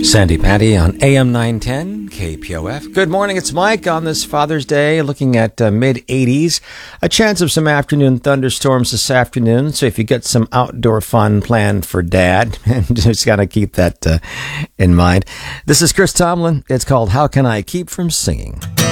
Sandy Patty on AM 910 KPOF. Good morning, it's Mike on this Father's Day, looking at mid-80s. A chance of some afternoon thunderstorms this afternoon, so if you get some outdoor fun planned for Dad, just got to keep that in mind. This is Chris Tomlin. It's called How Can I Keep From Singing?